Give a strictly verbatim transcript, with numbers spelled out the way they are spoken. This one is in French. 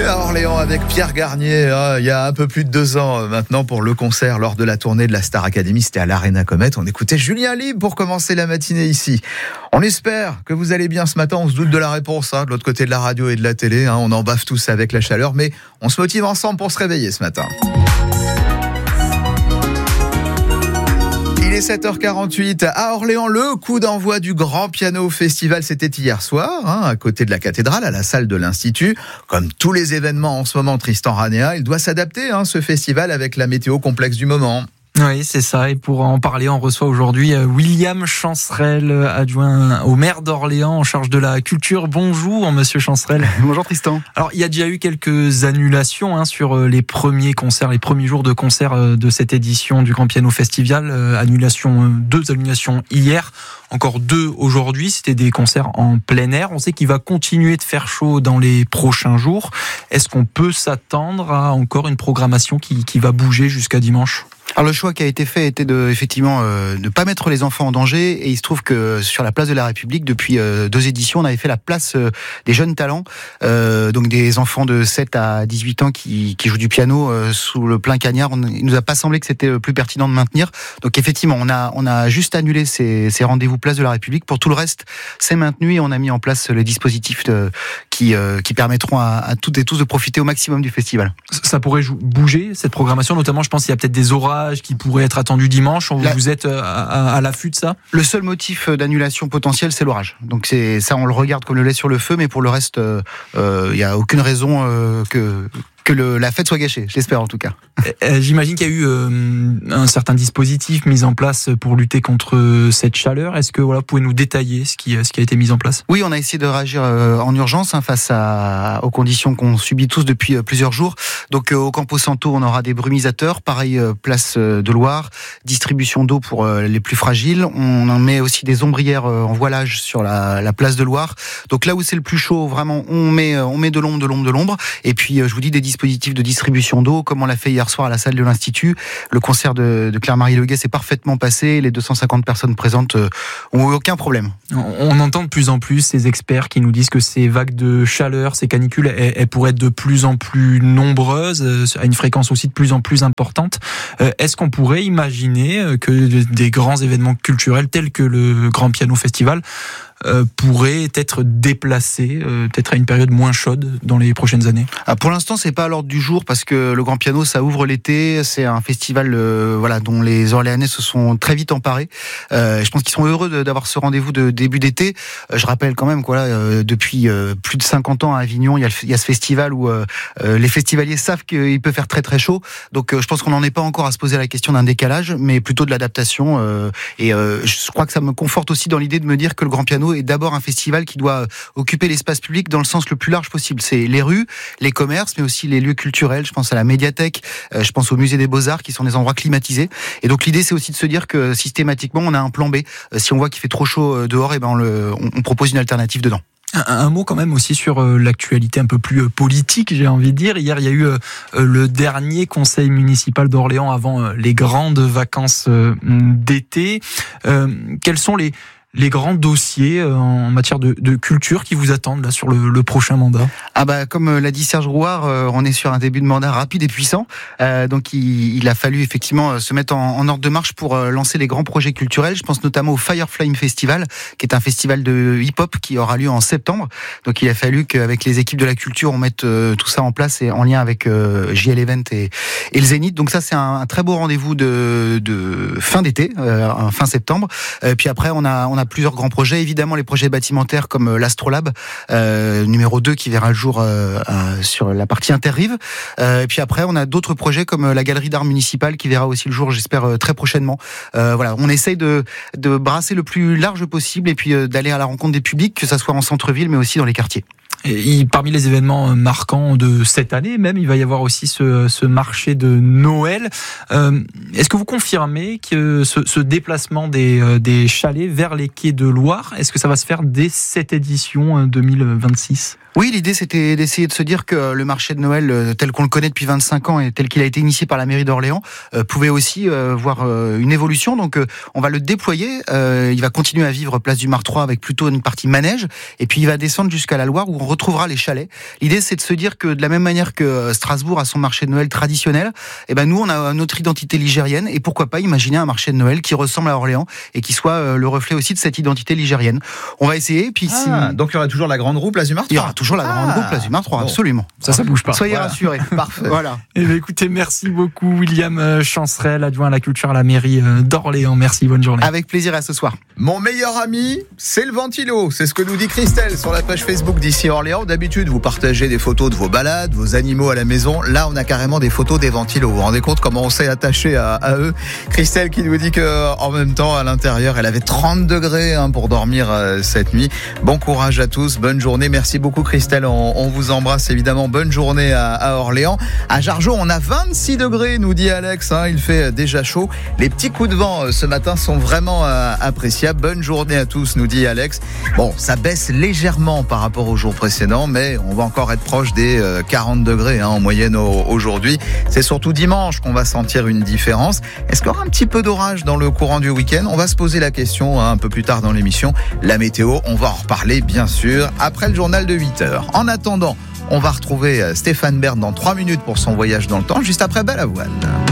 à Orléans avec Pierre Garnier, hein, il y a un peu plus de deux ans maintenant pour le concert lors de la tournée de la Star Academy, c'était à l'Arena Comet. On écoutait Julien Libre pour commencer la matinée ici. On espère que vous allez bien ce matin, on se doute de la réponse, hein, de l'autre côté de la radio et de la télé, hein, on en baffe tous avec la chaleur, mais on se motive ensemble pour se réveiller ce matin. Il est sept heures quarante-huit à Orléans, le coup d'envoi du Grand Piano Festival, c'était hier soir, hein, à côté de la cathédrale, à la salle de l'Institut. Comme tous les événements en ce moment, Tristan Ranéa, il doit s'adapter, hein, ce festival, avec la météo complexe du moment. Oui, c'est ça. Et pour en parler, on reçoit aujourd'hui William Chancerelle, adjoint au maire d'Orléans en charge de la culture. Bonjour, monsieur Chancerelle. Bonjour Tristan. Alors, il y a déjà eu quelques annulations hein, sur les premiers concerts, les premiers jours de concert de cette édition du Grand Piano Festival. Annulation, deux annulations hier, encore deux aujourd'hui. C'était des concerts en plein air. On sait qu'il va continuer de faire chaud dans les prochains jours. Est-ce qu'on peut s'attendre à encore une programmation qui, qui va bouger jusqu'à dimanche ? Alors le choix qui a été fait était de effectivement euh, ne pas mettre les enfants en danger, et il se trouve que sur la place de la République depuis euh, deux éditions on avait fait la place euh, des jeunes talents, euh, donc des enfants de sept à dix-huit ans qui, qui jouent du piano euh, sous le plein cagnard. On, il nous a pas semblé que c'était plus pertinent de maintenir, donc effectivement on a on a juste annulé ces, ces rendez-vous place de la République. Pour tout le reste c'est maintenu et on a mis en place les dispositifs de, qui euh, qui permettront à, à toutes et tous de profiter au maximum du festival. Ça pourrait bouger cette programmation, notamment je pense qu'il y a peut-être des orages qui pourrait être attendu dimanche. Vous La... êtes à, à, à l'affût de ça ? Le seul motif d'annulation potentielle, c'est l'orage. Donc c'est ça, on le regarde comme le lait sur le feu, mais pour le reste, il euh, n'y a aucune raison euh, que que le, la fête soit gâchée, j'espère en tout cas. J'imagine qu'il y a eu euh, un certain dispositif mis en place pour lutter contre cette chaleur. Est-ce que voilà, vous pouvez nous détailler ce qui, ce qui a été mis en place ? Oui, on a essayé de réagir euh, en urgence hein, face à, aux conditions qu'on subit tous depuis euh, plusieurs jours. Donc euh, au Campo Santo, on aura des brumisateurs, pareil euh, place euh, de Loire, distribution d'eau pour euh, les plus fragiles. On en met aussi des ombrières euh, en voilage sur la, la place de Loire. Donc là où c'est le plus chaud, vraiment, on met, euh, on met de l'ombre, de l'ombre, de l'ombre. Et puis euh, je vous dis des dispositifs de distribution d'eau, comme on l'a fait hier soir à la salle de l'Institut. Le concert de, de Claire-Marie Leguet s'est parfaitement passé. Les deux cent cinquante personnes présentes euh, ont eu aucun problème. On entend de plus en plus ces experts qui nous disent que ces vagues de chaleur, ces canicules, elles, elles pourraient être de plus en plus nombreuses, à une fréquence aussi de plus en plus importante. Euh, est-ce qu'on pourrait imaginer que des grands événements culturels tels que le Grand Piano Festival Euh, pourrait être déplacé, euh, peut-être à une période moins chaude dans les prochaines années ? Ah, pour l'instant, c'est pas à l'ordre du jour parce que le Grand Piano, ça ouvre l'été. C'est un festival, euh, voilà, dont les Orléanais se sont très vite emparés. Euh, je pense qu'ils sont heureux de, d'avoir ce rendez-vous de début d'été. Euh, je rappelle quand même, quoi, euh, depuis euh, plus de cinquante ans à Avignon, il y a, le, il y a ce festival où euh, les festivaliers savent qu'il peut faire très très chaud. Donc, euh, je pense qu'on n'en est pas encore à se poser la question d'un décalage, mais plutôt de l'adaptation. Euh, et euh, je crois que ça me conforte aussi dans l'idée de me dire que le Grand Piano est d'abord un festival qui doit occuper l'espace public dans le sens le plus large possible. C'est les rues, les commerces, mais aussi les lieux culturels. Je pense à la médiathèque, euh, je pense au musée des Beaux-Arts qui sont des endroits climatisés. Et donc l'idée, c'est aussi de se dire que systématiquement, on a un plan B. Euh, si on voit qu'il fait trop chaud dehors, et ben on, le, on, on propose une alternative dedans. Un, un mot quand même aussi sur euh, l'actualité un peu plus euh, politique, j'ai envie de dire. Hier, il y a eu euh, le dernier conseil municipal d'Orléans avant euh, les grandes vacances euh, d'été. Euh, quels sont les les grands dossiers en matière de, de culture qui vous attendent là sur le, le prochain mandat? Ah bah comme l'a dit Serge Rouard, euh, on est sur un début de mandat rapide et puissant. Euh, donc il, il a fallu effectivement se mettre en, en ordre de marche pour euh, lancer les grands projets culturels. Je pense notamment au Fireflame Festival, qui est un festival de hip-hop qui aura lieu en septembre. Donc il a fallu qu'avec les équipes de la culture, on mette euh, tout ça en place et en lien avec euh, J L Event et, et le Zénith. Donc ça c'est un, un très beau rendez-vous de, de fin d'été, euh, fin septembre. Euh, puis après on a on a plusieurs grands projets, évidemment les projets bâtimentaires comme l'Astrolabe euh, numéro deux qui verra le jour euh, euh, sur la partie Interrive. Euh, et puis après on a d'autres projets comme la galerie d'art municipale qui verra aussi le jour, j'espère euh, très prochainement. Euh, voilà, on essaye de de brasser le plus large possible et puis euh, d'aller à la rencontre des publics, que ça soit en centre-ville mais aussi dans les quartiers. Et parmi les événements marquants de cette année, même, il va y avoir aussi ce, ce marché de Noël. Euh, est-ce que vous confirmez que ce, ce déplacement des, des chalets vers les quais de Loire, est-ce que ça va se faire dès cette édition deux mille vingt-six ? Oui, l'idée c'était d'essayer de se dire que le marché de Noël tel qu'on le connaît depuis vingt-cinq ans et tel qu'il a été initié par la mairie d'Orléans euh, pouvait aussi euh, voir euh, une évolution. Donc euh, on va le déployer, euh, il va continuer à vivre place du Mar trois avec plutôt une partie manège et puis il va descendre jusqu'à la Loire où on retrouvera les chalets. L'idée c'est de se dire que de la même manière que Strasbourg a son marché de Noël traditionnel, eh ben nous on a notre identité ligérienne et pourquoi pas imaginer un marché de Noël qui ressemble à Orléans et qui soit euh, le reflet aussi de cette identité ligérienne. On va essayer. Puis ah, si... Donc il y aura toujours la grande roue place du Mar trois. Il y aura toujours la grande ah, roue place du Mar trois, bon. absolument. Ça, ça bouge pas. Soyez voilà. rassurés. Parfait. Voilà. Eh bien, écoutez, merci beaucoup William Chancerelle, adjoint à la culture à la mairie d'Orléans. Merci, bonne journée. Avec plaisir, à ce soir. Mon meilleur ami, c'est le ventilo. C'est ce que nous dit Christelle sur la page Facebook d'ici Orléans. D'habitude, vous partagez des photos de vos balades, vos animaux à la maison. Là, on a carrément des photos des ventilos. Vous vous rendez compte comment on s'est attaché à, à eux? Christelle qui nous dit que, en même temps, à l'intérieur, elle avait trente degrés hein, pour dormir euh, cette nuit. Bon courage à tous, bonne journée. Merci beaucoup Christelle, on, on vous embrasse évidemment. Bonne journée à, à Orléans. À Jargeau, on a vingt-six degrés, nous dit Alex. Hein, il fait déjà chaud. Les petits coups de vent euh, ce matin sont vraiment euh, appréciables. Bonne journée à tous, nous dit Alex. Bon, ça baisse légèrement par rapport aux jours précédents, mais on va encore être proche des euh, quarante degrés hein, en moyenne au, aujourd'hui. C'est surtout dimanche qu'on va sentir une différence. Est-ce qu'il y aura un petit peu d'orage dans le courant du week-end? On va se poser la question hein, un peu plus tard dans l'émission. La météo, on va en reparler bien sûr après le journal de huit heures. En attendant, on va retrouver Stéphane Bern dans trois minutes pour son voyage dans le temps, juste après Belle Avoine.